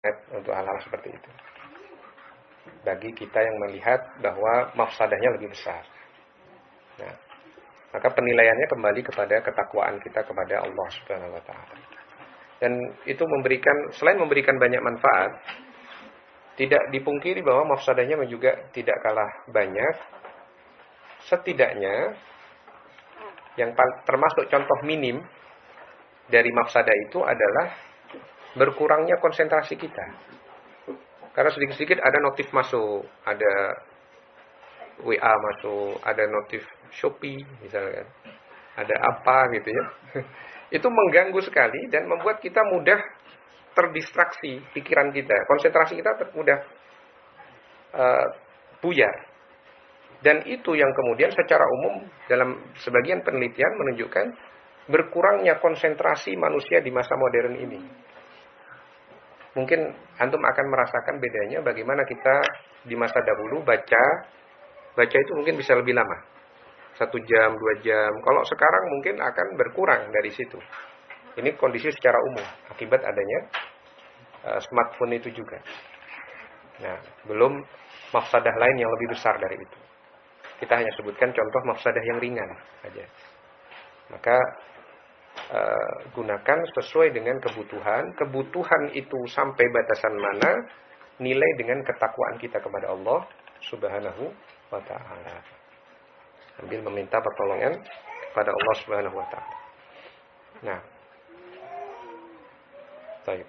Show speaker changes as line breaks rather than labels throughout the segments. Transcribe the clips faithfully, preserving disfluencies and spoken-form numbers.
untuk hal-hal seperti itu. Bagi kita yang melihat bahwa mafsadahnya lebih besar. Nah, maka penilaiannya kembali kepada ketakwaan kita kepada Allah Subhanahu wa taala. Dan itu memberikan, selain memberikan banyak manfaat, tidak dipungkiri bahwa mafsadahnya juga tidak kalah banyak. Setidaknya yang termasuk contoh minim dari mafsadah itu adalah berkurangnya konsentrasi kita. Karena sedikit-sedikit ada notif masuk, ada W A masuk, ada notif Shopee misalnya, ada apa gitu ya. Itu mengganggu sekali dan membuat kita mudah terdistraksi pikiran kita, konsentrasi kita mudah uh, buyar. Dan itu yang kemudian secara umum dalam sebagian penelitian menunjukkan berkurangnya konsentrasi manusia di masa modern ini. Mungkin antum akan merasakan bedanya bagaimana kita di masa dahulu baca baca itu mungkin bisa lebih lama, satu jam, dua jam. Kalau sekarang mungkin akan berkurang dari situ. Ini kondisi secara umum akibat adanya uh, smartphone itu juga. Nah, belum mafsadah lain yang lebih besar dari itu. Kita hanya sebutkan contoh mafsadah yang ringan saja. Maka uh, gunakan sesuai dengan kebutuhan. Kebutuhan itu sampai batasan mana, nilai dengan ketakwaan kita kepada Allah Subhanahu wa ta'ala. Sambil meminta pertolongan kepada Allah Subhanahu wa ta'ala. Nah, baik.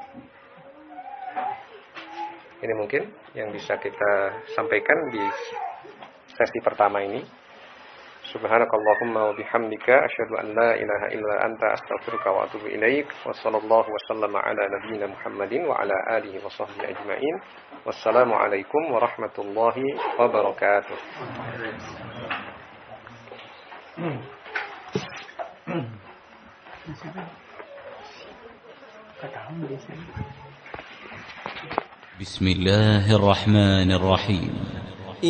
Ini mungkin yang bisa kita sampaikan di sesi pertama ini. Subhanakallahumma wa bihamdika asyhadu an la ilaha illa anta astaghfiruka wa atubu ilaik. Wa sallallahu wa sallama ala nabiyyina Muhammadin wa ala alihi wa sahbihi ajma'in. Wassalamu alaikum warahmatullahi wabarakatuh.
بسم الله الرحمن الرحيم